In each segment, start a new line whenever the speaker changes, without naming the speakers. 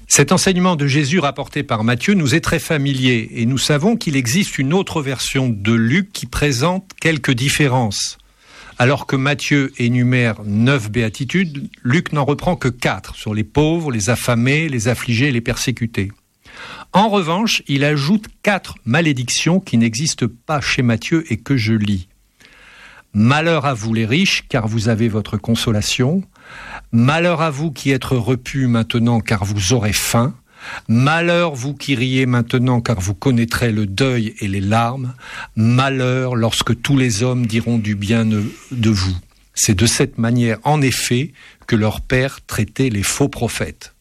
Cet enseignement de Jésus rapporté par Matthieu nous est très familier et nous savons qu'il existe une autre version de Luc qui présente quelques différences. Alors que Matthieu énumère 9 béatitudes, Luc n'en reprend que 4 sur les pauvres, les affamés, les affligés et les persécutés. En revanche, il ajoute 4 malédictions qui n'existent pas chez Matthieu et que je lis. Malheur à vous les riches, car vous avez votre consolation. Malheur à vous qui êtes repus maintenant, car vous aurez faim. Malheur vous qui riez maintenant, car vous connaîtrez le deuil et les larmes. Malheur lorsque tous les hommes diront du bien de vous. C'est de cette manière, en effet, que leur père traitait les faux prophètes.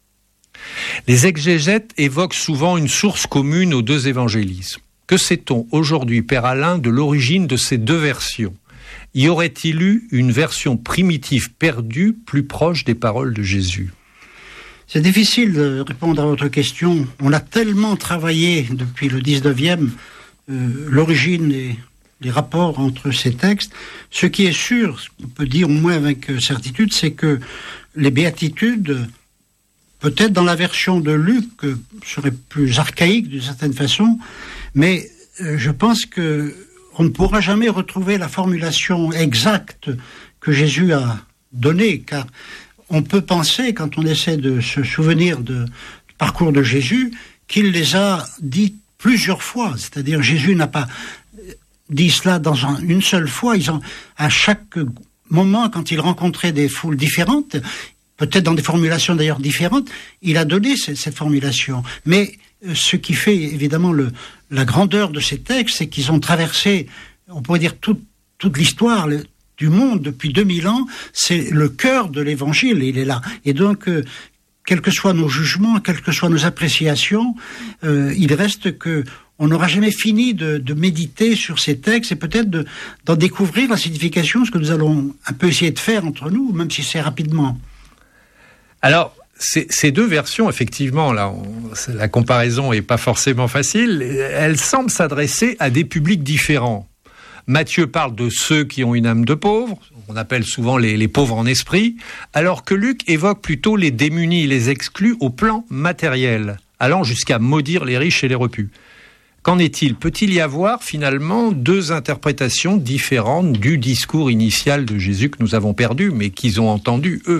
Les exégètes évoquent souvent une source commune aux 2 évangélismes. Que sait-on aujourd'hui, Père Alain, de l'origine de ces 2 versions ? Y aurait-il eu une version primitive perdue, plus proche des paroles de Jésus ?
C'est difficile de répondre à votre question. On a tellement travaillé depuis le 19e, l'origine et les rapports entre ces textes. Ce qui est sûr, on peut dire au moins avec certitude, c'est que les béatitudes, peut-être dans la version de Luc, seraient plus archaïques d'une certaine façon, mais je pense que on ne pourra jamais retrouver la formulation exacte que Jésus a donnée, car on peut penser, quand on essaie de se souvenir du parcours de Jésus, qu'il les a dit plusieurs fois. C'est-à-dire, Jésus n'a pas dit cela dans une seule fois. À chaque moment, quand il rencontrait des foules différentes, peut-être dans des formulations d'ailleurs différentes, il a donné cette formulation. Mais ce qui fait évidemment la grandeur de ces textes, c'est qu'ils ont traversé, on pourrait dire, toute l'histoire du monde depuis 2000 ans. C'est le cœur de l'évangile, il est là. Et donc, quels que soient nos jugements, quelles que soient nos appréciations, il reste que on n'aura jamais fini de méditer sur ces textes et peut-être d'en découvrir la signification, ce que nous allons un peu essayer de faire entre nous, même si c'est rapidement.
Alors, ces 2 versions, effectivement, là, la comparaison n'est pas forcément facile, elles semblent s'adresser à des publics différents. Matthieu parle de ceux qui ont une âme de pauvre, on appelle souvent les pauvres en esprit, alors que Luc évoque plutôt les démunis, les exclus au plan matériel, allant jusqu'à maudire les riches et les repus. Qu'en est-il ? Peut-il y avoir finalement 2 interprétations différentes du discours initial de Jésus que nous avons perdu, mais qu'ils ont entendu, eux ?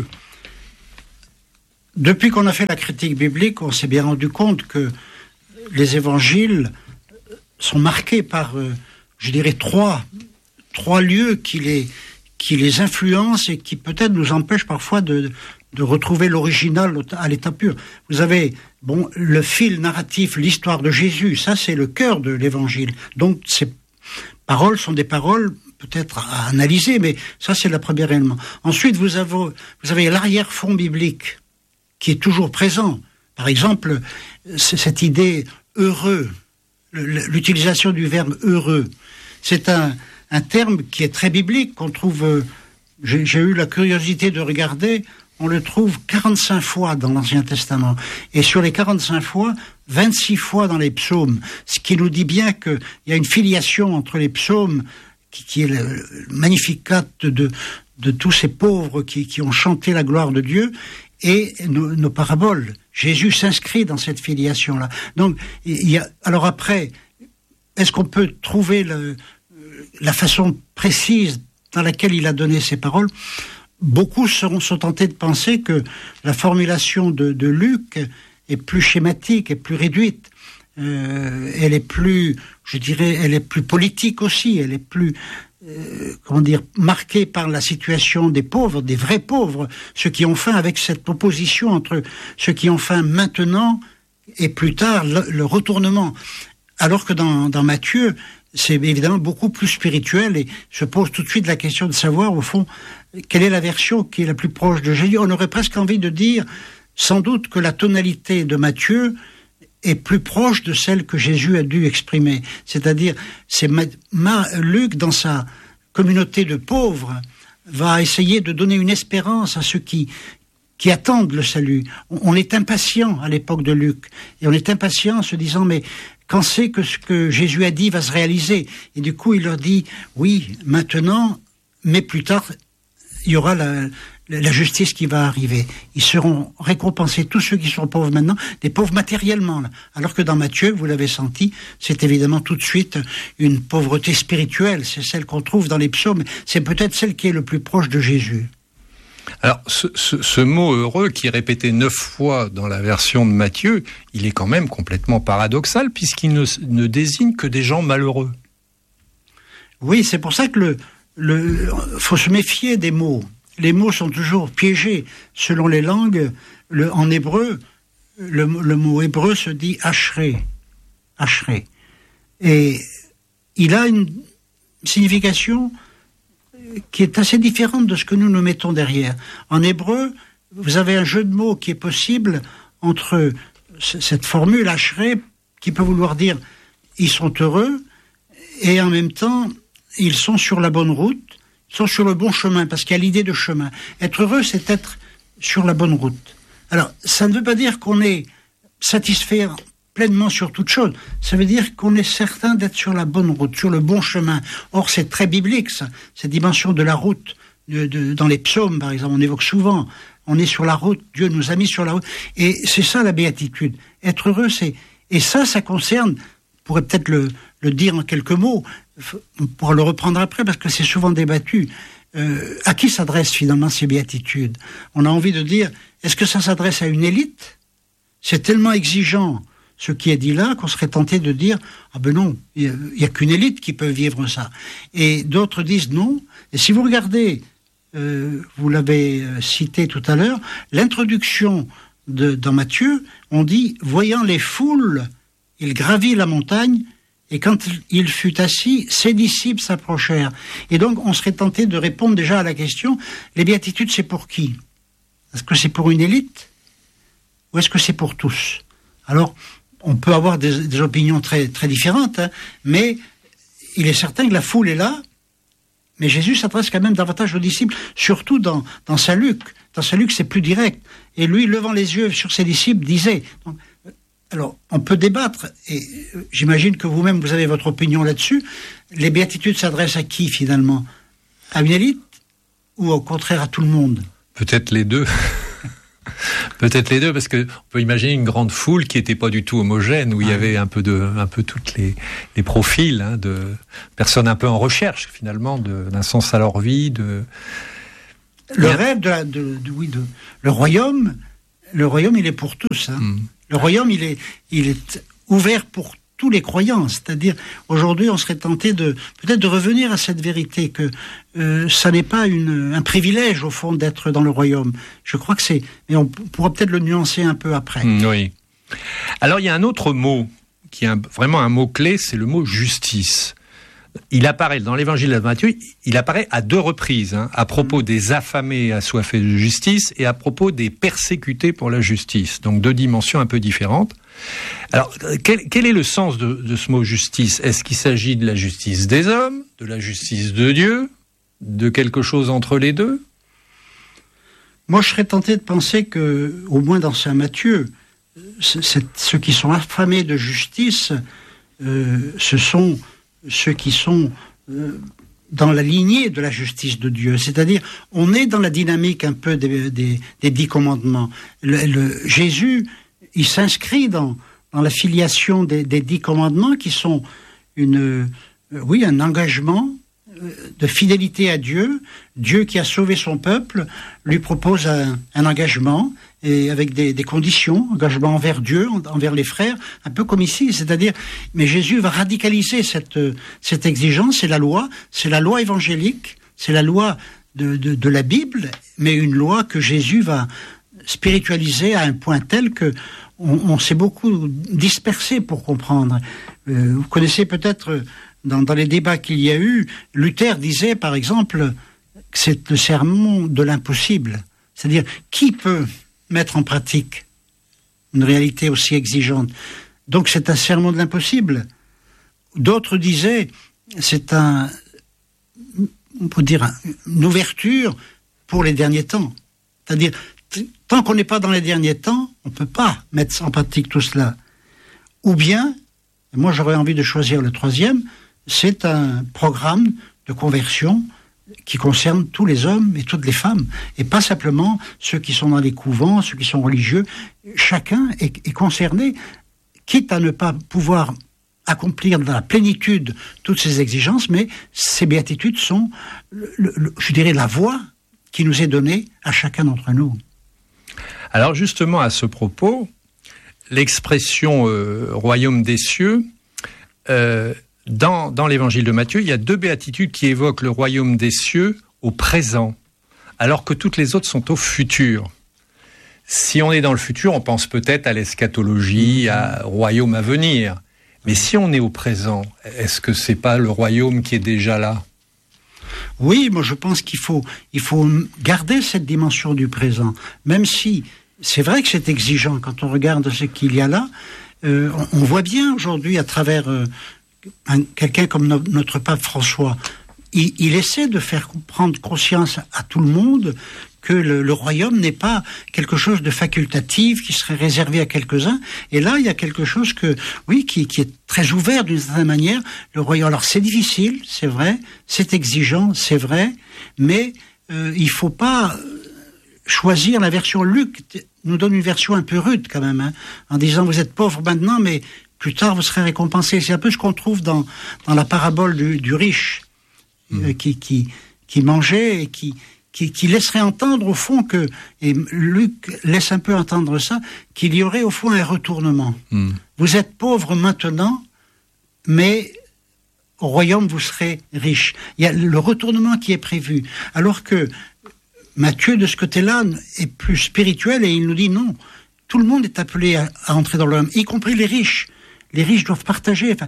Depuis qu'on a fait la critique biblique, on s'est bien rendu compte que les évangiles sont marqués par, je dirais, trois lieux qui les influencent et qui peut-être nous empêchent parfois de retrouver l'original à l'état pur. Vous avez le fil narratif, l'histoire de Jésus, ça c'est le cœur de l'évangile. Donc ces paroles sont des paroles peut-être à analyser, mais ça c'est le premier élément. Ensuite, vous avez l'arrière-fond biblique qui est toujours présent. Par exemple, c'est cette idée heureux, l'utilisation du verbe heureux. C'est un terme qui est très biblique, qu'on trouve, j'ai eu la curiosité de regarder, on le trouve 45 fois dans l'Ancien Testament. Et sur les 45 fois, 26 fois dans les psaumes. Ce qui nous dit bien qu'il y a une filiation entre les psaumes, qui est le Magnificat de tous ces pauvres qui ont chanté la gloire de Dieu, et nos paraboles. Jésus s'inscrit dans cette filiation-là. Donc, alors après, est-ce qu'on peut trouver la façon précise dans laquelle il a donné ces paroles ? Beaucoup sont tentés de penser que la formulation de Luc est plus schématique, est plus réduite. Elle est plus, je dirais, elle est plus politique aussi. Elle est plus, marquée par la situation des pauvres, des vrais pauvres, ceux qui ont faim, avec cette opposition entre ceux qui ont faim maintenant et plus tard le retournement. Alors que dans Matthieu, c'est évidemment beaucoup plus spirituel et se pose tout de suite la question de savoir, au fond, quelle est la version qui est la plus proche de Jésus. On aurait presque envie de dire, sans doute, que la tonalité de Matthieu est plus proche de celle que Jésus a dû exprimer. C'est-à-dire, c'est Luc, dans sa communauté de pauvres, va essayer de donner une espérance à ceux qui attendent le salut. On est impatient à l'époque de Luc, et on est impatient en se disant, mais quand c'est que ce que Jésus a dit va se réaliser? Et du coup, il leur dit, oui, maintenant, mais plus tard, il y aura la justice qui va arriver. Ils seront récompensés, tous ceux qui sont pauvres maintenant, des pauvres matériellement. Là. Alors que dans Matthieu, vous l'avez senti, c'est évidemment tout de suite une pauvreté spirituelle. C'est celle qu'on trouve dans les psaumes. C'est peut-être celle qui est le plus proche de Jésus.
Alors, ce mot heureux qui est répété 9 fois dans la version de Matthieu, il est quand même complètement paradoxal puisqu'il ne désigne que des gens malheureux.
Oui, c'est pour ça que faut se méfier des mots. Les mots sont toujours piégés selon les langues. En hébreu, le mot hébreu se dit ashré. Ashré. Et il a une signification qui est assez différente de ce que nous mettons derrière. En hébreu, vous avez un jeu de mots qui est possible entre cette formule ashré, qui peut vouloir dire ils sont heureux, et en même temps, ils sont sur la bonne route, ils sont sur le bon chemin, parce qu'il y a l'idée de chemin. Être heureux, c'est être sur la bonne route. Alors, ça ne veut pas dire qu'on est satisfait pleinement sur toute chose. Ça veut dire qu'on est certain d'être sur la bonne route, sur le bon chemin. Or, c'est très biblique, ça, cette dimension de la route. Dans les psaumes, par exemple, on évoque souvent, on est sur la route, Dieu nous a mis sur la route. Et c'est ça la béatitude. Être heureux, et ça concerne, on pourrait peut-être le dire en quelques mots, on pourra le reprendre après parce que c'est souvent débattu. À qui s'adressent finalement ces béatitudes ? On a envie de dire, est-ce que ça s'adresse à une élite ? C'est tellement exigeant ce qui est dit là qu'on serait tenté de dire ah ben non, il n'y a qu'une élite qui peut vivre ça. Et d'autres disent non. Et si vous regardez, vous l'avez cité tout à l'heure, l'introduction dans Matthieu, on dit voyant les foules, il gravit la montagne. Et quand il fut assis, ses disciples s'approchèrent. Et donc, on serait tenté de répondre déjà à la question, les béatitudes, c'est pour qui ? Est-ce que c'est pour une élite ? Ou est-ce que c'est pour tous ? Alors, on peut avoir des opinions très, très différentes, hein, mais il est certain que la foule est là, mais Jésus s'adresse quand même davantage aux disciples, surtout dans Saint Luc. Dans Saint Luc, c'est plus direct. Et lui, levant les yeux sur ses disciples, disait... Donc, alors, on peut débattre, et j'imagine que vous-même, vous avez votre opinion là-dessus. Les béatitudes s'adressent à qui, finalement ? À une élite ou au contraire à tout le monde ?
Peut-être les deux. Peut-être les deux, parce qu'on peut imaginer une grande foule qui n'était pas du tout homogène, où il y avait un peu toutes les profils, hein, de personnes un peu en recherche, finalement, d'un sens à leur vie.
Le rêve le royaume, il est pour tous, hein. Le royaume, il est ouvert pour tous les croyants. C'est-à-dire, aujourd'hui, on serait tenté peut-être de revenir à cette vérité que ça n'est pas un privilège, au fond, d'être dans le royaume. Je crois que c'est... Mais on pourra peut-être le nuancer un peu après.
Oui. Alors, il y a un autre mot, qui est vraiment un mot-clé, c'est le mot « justice ». Il apparaît dans l'évangile de Matthieu, il apparaît à 2 reprises, hein, à propos des affamés et assoiffés de justice et à propos des persécutés pour la justice. Donc 2 dimensions un peu différentes. Alors, quel est le sens de ce mot justice ? Est-ce qu'il s'agit de la justice des hommes, de la justice de Dieu, de quelque chose entre les deux ?
Moi, je serais tenté de penser que, au moins dans Saint Matthieu, ceux qui sont affamés de justice, ce sont ceux qui sont dans la lignée de la justice de Dieu. C'est-à-dire, on est dans la dynamique un peu des 10 commandements. Jésus, il s'inscrit dans la filiation des 10 commandements qui sont un engagement de fidélité à Dieu. Dieu qui a sauvé son peuple lui propose un engagement et avec des conditions, engagement envers Dieu, envers les frères, un peu comme ici, c'est-à-dire, mais Jésus va radicaliser cette exigence, c'est la loi évangélique, c'est la loi de la Bible, mais une loi que Jésus va spiritualiser à un point tel que on s'est beaucoup dispersé pour comprendre. Vous connaissez peut-être, dans les débats qu'il y a eu, Luther disait, par exemple, que c'est le sermon de l'impossible. C'est-à-dire, qui peut mettre en pratique une réalité aussi exigeante ? Donc c'est un sermon de l'impossible. D'autres disaient, on peut dire, une ouverture pour les derniers temps. C'est-à-dire, tant qu'on n'est pas dans les derniers temps, on ne peut pas mettre en pratique tout cela. Ou bien, moi j'aurais envie de choisir le 3e, c'est un programme de conversion qui concerne tous les hommes et toutes les femmes, et pas simplement ceux qui sont dans les couvents, ceux qui sont religieux. Chacun est concerné, quitte à ne pas pouvoir accomplir dans la plénitude toutes ces exigences, mais ces béatitudes sont, je dirais, la voie qui nous est donnée à chacun d'entre nous.
Alors justement, à ce propos, l'expression royaume des cieux, dans l'évangile de Matthieu, il y a 2 béatitudes qui évoquent le royaume des cieux au présent, alors que toutes les autres sont au futur. Si on est dans le futur, on pense peut-être à l'eschatologie, au royaume à venir. Mais si on est au présent, est-ce que c'est pas le royaume qui est déjà là ?
Oui, moi je pense qu'il faut garder cette dimension du présent, même si c'est vrai que c'est exigeant quand on regarde ce qu'il y a là. On voit bien aujourd'hui à travers quelqu'un comme notre pape François, il essaie de faire prendre conscience à tout le monde que le royaume n'est pas quelque chose de facultatif qui serait réservé à quelques-uns. Et là, il y a quelque chose qui est très ouvert d'une certaine manière. Le royaume, alors c'est difficile, c'est vrai, c'est exigeant, c'est vrai, mais il faut pas choisir la version. Luc nous donne une version un peu rude quand même, en disant vous êtes pauvre maintenant, mais plus tard vous serez récompensé. C'est un peu ce qu'on trouve dans la parabole du riche qui mangeait et qui laisserait entendre au fond et Luc laisse un peu entendre ça, qu'il y aurait au fond un retournement. Vous êtes pauvre maintenant, mais au royaume vous serez riche. Il y a le retournement qui est prévu. Alors que Matthieu, de ce côté-là, est plus spirituel et il nous dit non, tout le monde est appelé à entrer dans le royaume, y compris les riches. Les riches doivent partager. Enfin,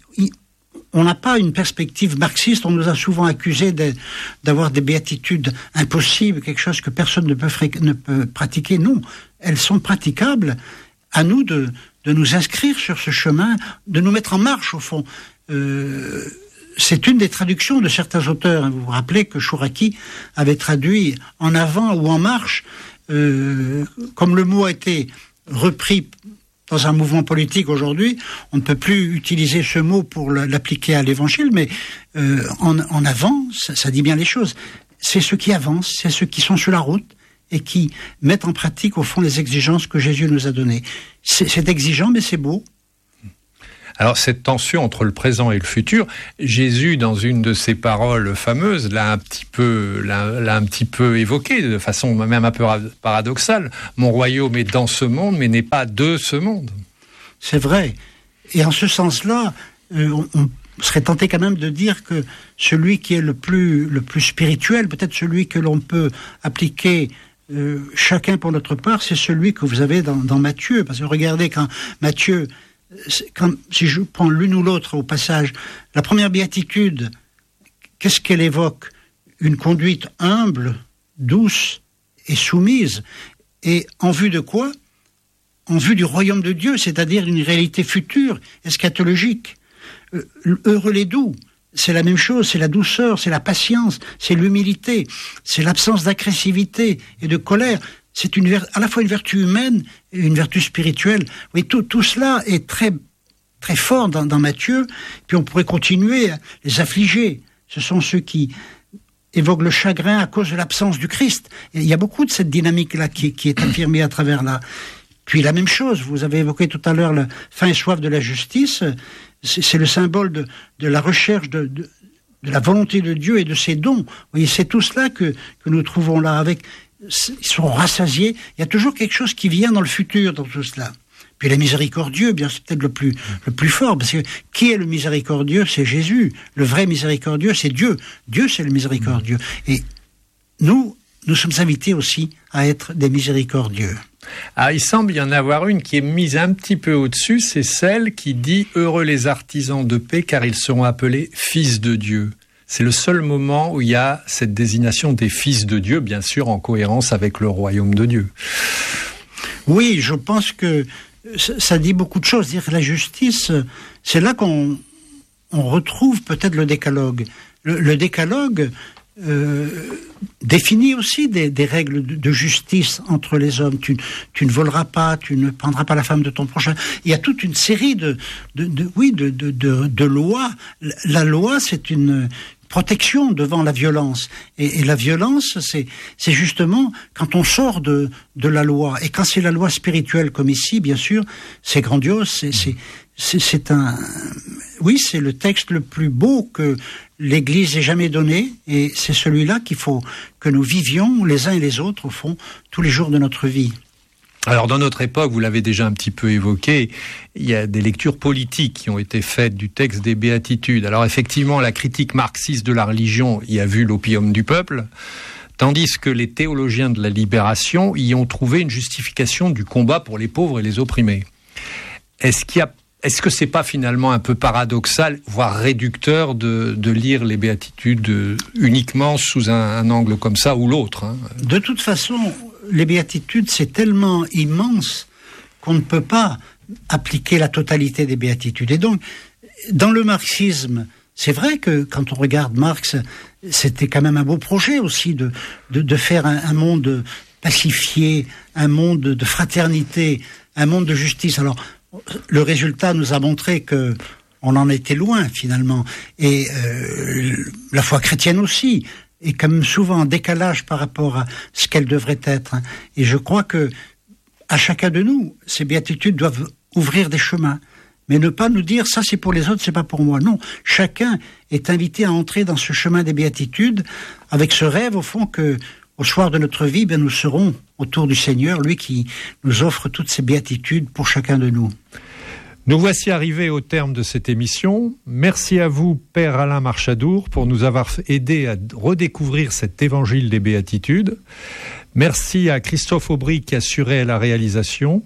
on n'a pas une perspective marxiste. On nous a souvent accusés d'avoir des béatitudes impossibles, quelque chose que personne ne peut pratiquer. Non, elles sont praticables. À nous de nous inscrire sur ce chemin, de nous mettre en marche, au fond. C'est une des traductions de certains auteurs. Vous vous rappelez que Chouraki avait traduit en avant ou en marche, comme le mot a été repris dans un mouvement politique aujourd'hui, on ne peut plus utiliser ce mot pour l'appliquer à l'évangile, mais en avant, ça dit bien les choses. C'est ceux qui avancent, c'est ceux qui sont sur la route et qui mettent en pratique, au fond, les exigences que Jésus nous a données. C'est exigeant, mais c'est beau.
Alors, cette tension entre le présent et le futur, Jésus, dans une de ses paroles fameuses, l'a un petit peu évoqué, de façon même un peu paradoxale. Mon royaume est dans ce monde, mais n'est pas de ce monde.
C'est vrai. Et en ce sens-là, on serait tenté quand même de dire que celui qui est le plus spirituel, peut-être celui que l'on peut appliquer chacun pour notre part, c'est celui que vous avez dans Matthieu. Parce que regardez, quand Matthieu... si je prends l'une ou l'autre au passage, la première béatitude, qu'est-ce qu'elle évoque ? Une conduite humble, douce et soumise. Et en vue de quoi ? En vue du royaume de Dieu, c'est-à-dire une réalité future, eschatologique. Heureux les doux, c'est la même chose, c'est la douceur, c'est la patience, c'est l'humilité, c'est l'absence d'agressivité et de colère. C'est à la fois une vertu humaine et une vertu spirituelle. Oui, tout cela est très, très fort dans Matthieu. Puis on pourrait continuer. Les affligés, ce sont ceux qui évoquent le chagrin à cause de l'absence du Christ. Et il y a beaucoup de cette dynamique-là qui est affirmée à travers là. Puis la même chose, vous avez évoqué tout à l'heure le faim et soif de la justice. C'est le symbole de la recherche de la volonté de Dieu et de ses dons. Vous voyez, c'est tout cela que nous trouvons là avec... Ils sont rassasiés. Il y a toujours quelque chose qui vient dans le futur, dans tout cela. Puis le miséricordieux, bien, c'est peut-être le plus fort, parce que qui est le miséricordieux ? C'est Jésus. Le vrai miséricordieux, c'est Dieu. Dieu, c'est le miséricordieux. Et nous sommes invités aussi à être des miséricordieux.
Ah, il semble y en avoir une qui est mise un petit peu au-dessus, c'est celle qui dit « Heureux les artisans de paix, car ils seront appelés fils de Dieu ». C'est le seul moment où il y a cette désignation des fils de Dieu, bien sûr en cohérence avec le royaume de Dieu.
Oui, je pense que ça dit beaucoup de choses. Dire la justice, c'est là qu'on retrouve peut-être le décalogue. Le décalogue définit aussi des règles de justice entre les hommes. Tu ne voleras pas, tu ne prendras pas la femme de ton prochain. Il y a toute une série de lois. La loi, c'est une protection devant la violence. Et la violence, c'est justement quand on sort de la loi. Et quand c'est la loi spirituelle comme ici, bien sûr, c'est grandiose. C'est le texte le plus beau que l'Église ait jamais donné. Et c'est celui-là qu'il faut que nous vivions les uns et les autres, au fond, tous les jours de notre vie.
Alors, dans notre époque, vous l'avez déjà un petit peu évoqué, il y a des lectures politiques qui ont été faites du texte des Béatitudes. Alors, effectivement, la critique marxiste de la religion y a vu l'opium du peuple, tandis que les théologiens de la libération y ont trouvé une justification du combat pour les pauvres et les opprimés. Est-ce que c'est pas finalement un peu paradoxal, voire réducteur de lire les Béatitudes uniquement sous un angle comme ça ou l'autre, hein ?
De toute façon, les Béatitudes, c'est tellement immense qu'on ne peut pas appliquer la totalité des Béatitudes. Et donc, dans le marxisme, c'est vrai que quand on regarde Marx, c'était quand même un beau projet aussi de faire un monde pacifié, un monde de fraternité, un monde de justice. Alors, le résultat nous a montré que on en était loin finalement. Et la foi chrétienne aussi est comme souvent en décalage par rapport à ce qu'elle devrait être. Et je crois que à chacun de nous, ces béatitudes doivent ouvrir des chemins, mais ne pas nous dire ça c'est pour les autres, c'est pas pour moi. Non, chacun est invité à entrer dans ce chemin des béatitudes avec ce rêve au fond que au soir de notre vie, nous serons autour du Seigneur, lui qui nous offre toutes ces béatitudes pour chacun de nous.
Nous voici arrivés au terme de cette émission. Merci à vous, Père Alain Marchadour, pour nous avoir aidé à redécouvrir cet évangile des Béatitudes. Merci à Christophe Aubry qui assurait la réalisation.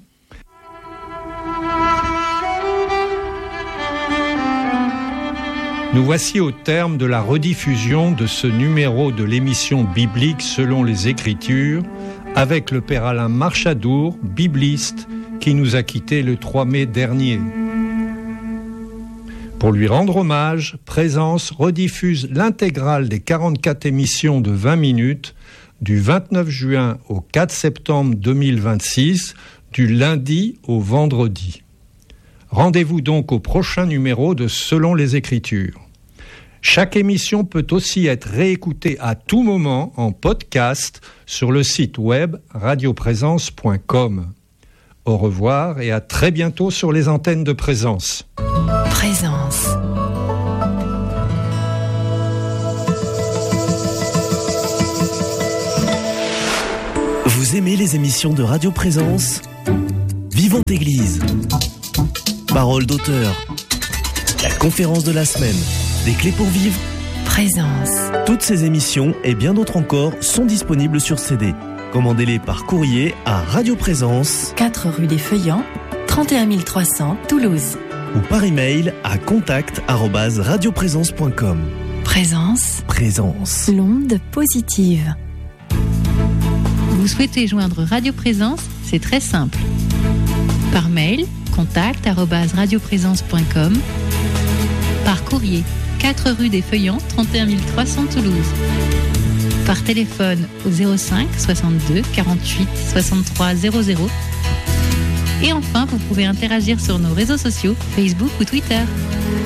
Nous voici au terme de la rediffusion de ce numéro de l'émission biblique selon les Écritures, avec le Père Alain Marchadour, bibliste, qui nous a quittés le 3 mai dernier. Pour lui rendre hommage, Présence rediffuse l'intégrale des 44 émissions de 20 minutes du 29 juin au 4 septembre 2026, du lundi au vendredi. Rendez-vous donc au prochain numéro de Selon les Écritures. Chaque émission peut aussi être réécoutée à tout moment en podcast sur le site web radioprésence.com. Au revoir et à très bientôt sur les antennes de Présence.
Présence.
Vous aimez les émissions de Radio Présence ? Vivante Église. Parole d'auteur. La conférence de la semaine. Des clés pour vivre.
Présence.
Toutes ces émissions et bien d'autres encore sont disponibles sur CD. Commandez-les par courrier à Radio Présence,
4 rue des Feuillants, 31 300 Toulouse.
ou par email à contact@radioprésence.com.
Présence.
Présence.
L'onde positive.
Vous souhaitez joindre Radio Présence ? C'est très simple. Par mail, contact@radioprésence.com. Par courrier, 4 rue des Feuillants, 31 300 Toulouse. Par téléphone au 05 62 48 63 00. Et enfin, vous pouvez interagir sur nos réseaux sociaux, Facebook ou Twitter.